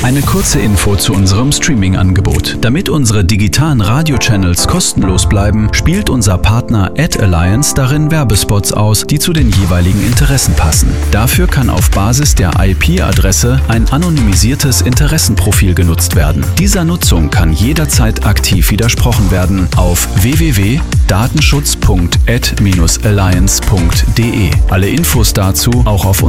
Eine kurze Info zu unserem Streaming-Angebot. Damit unsere digitalen Radio-Channels kostenlos bleiben, spielt unser Partner AdAlliance darin Werbespots aus, die zu den jeweiligen Interessen passen. Dafür kann auf Basis der IP-Adresse ein anonymisiertes Interessenprofil genutzt werden. Dieser Nutzung kann jederzeit aktiv widersprochen werden auf www.datenschutz.ad-alliance.de. Alle Infos dazu auch auf